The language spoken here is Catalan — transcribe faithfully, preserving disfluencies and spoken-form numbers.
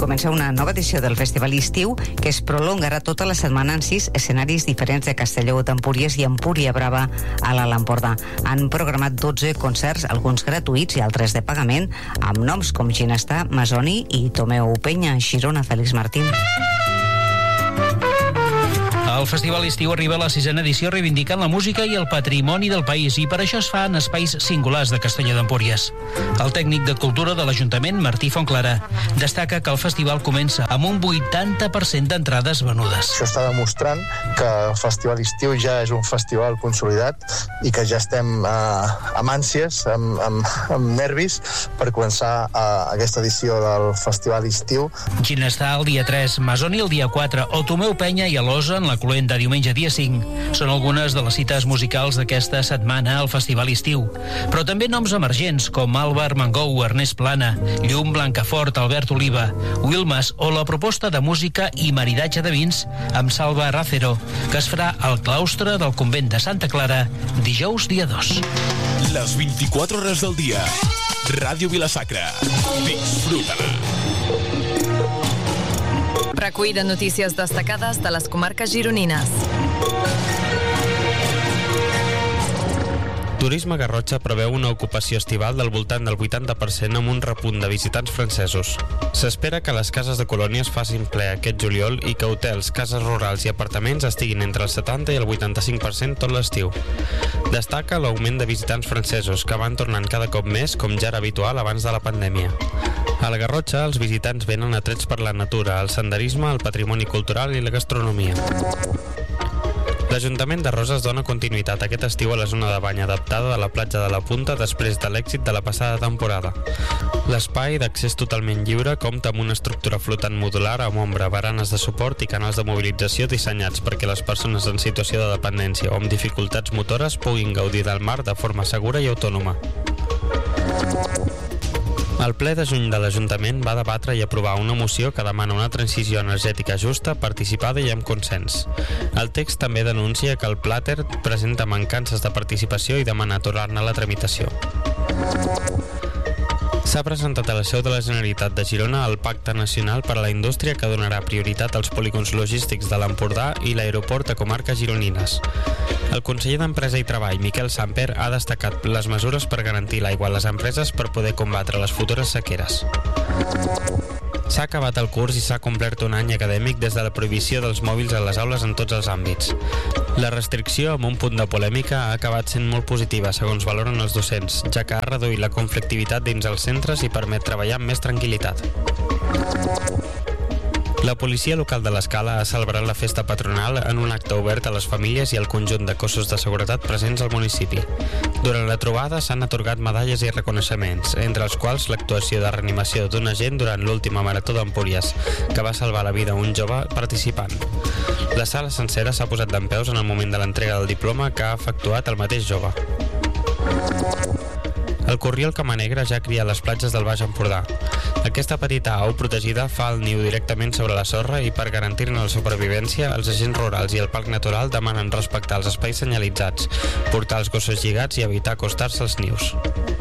comença una nova edició del Festival Estiu que es prolongarà tota la setmana en sis escenaris diferents de Castelló d'Empúries i Empúria Brava a l'Alt Empordà. Han programat dotze concerts, alguns gratuïts i altres de pagament, amb noms com Ginestà, Masoni i Tomeu Penya, Girona, Félix Martín. El Festival Estiu arriba a la sisena edició reivindicant la música i el patrimoni del país i per això es fa en espais singulars de Castelló d'Empúries. El tècnic de cultura de l'Ajuntament, Martí Fontclara, destaca que el festival comença amb un vuitanta per cent d'entrades venudes. Això està demostrant que el Festival Estiu ja és un festival consolidat i que ja estem eh, amb ànsies, amb, amb, amb nervis per començar eh, aquesta edició del Festival Estiu. Ginestà el dia tres, Masoni el dia quatre o Tomeu Penya i Alosa en la Cluenda diumenge dia cinc. Són algunes de les cites musicals d'aquesta setmana al Festival Estiu. Però també noms emergents com Alba Armengou, Ernest Plana, Llum Blancafort, Albert Oliva, Wilmas o la proposta de música i maridatge de vins amb Salva Rácero, que es farà al claustre del convent de Santa Clara dijous dia dos. Les vint-i-quatre hores del dia. Ràdio Vila-sacra. Disfruta-la. Recull de notícies destacades de les comarques gironines. Turisme Garrotxa preveu una ocupació estival del voltant del vuitanta per cent amb un repunt de visitants francesos. S'espera que les cases de colònies facin ple aquest juliol i que hotels, cases rurals i apartaments estiguin entre el setanta i el vuitanta-cinc per cent tot l'estiu. Destaca l'augment de visitants francesos, que van tornant cada cop més, com ja era habitual abans de la pandèmia. A la Garrotxa, els visitants venen atrets per la natura, el senderisme, el patrimoni cultural i la gastronomia. L'Ajuntament de Roses dona continuïtat aquest estiu a la zona de bany adaptada de la platja de la Punta després de l'èxit de la passada temporada. L'espai, d'accés totalment lliure, compta amb una estructura flotant modular amb ombra, baranes de suport i canals de mobilització dissenyats perquè les persones en situació de dependència o amb dificultats motores puguin gaudir del mar de forma segura i autònoma. El ple de juny de l'Ajuntament va debatre i aprovar una moció que demana una transició energètica justa, participada i amb consens. El text també denuncia que el Plater presenta mancances de participació i demana aturar-ne la tramitació. S'ha presentat a la seu de la Generalitat de Girona el Pacte Nacional per a la Indústria que donarà prioritat als polígons logístics de l'Empordà i l'aeroport a comarques gironines. El conseller d'Empresa i Treball, Miquel Samper, ha destacat les mesures per garantir l'aigua a les empreses per poder combatre les futures sequeres. S'ha acabat el curs i s'ha complert un any acadèmic des de la prohibició dels mòbils a les aules en tots els àmbits. La restricció, amb un punt de polèmica, ha acabat sent molt positiva, segons valoren els docents, ja que ha reduït la conflictivitat dins els centres i permet treballar amb més tranquil·litat. La policia local de l'Escala ha celebrat la festa patronal en un acte obert a les famílies i al conjunt de cossos de seguretat presents al municipi. Durant la trobada s'han atorgat medalles i reconeixements, entre els quals l'actuació de reanimació d'un agent durant l'última marató d'Empúries, que va salvar la vida a un jove participant. La sala sencera s'ha posat dempeus en el moment de l'entrega del diploma que ha efectuat el mateix jove. El corriol camanegre ja cria a les platges del Baix Empordà. Aquesta petita au protegida fa el niu directament sobre la sorra i per garantir-ne la supervivència, els agents rurals i el Parc Natural demanen respectar els espais senyalitzats, portar els gossos lligats i evitar acostar-se als nius.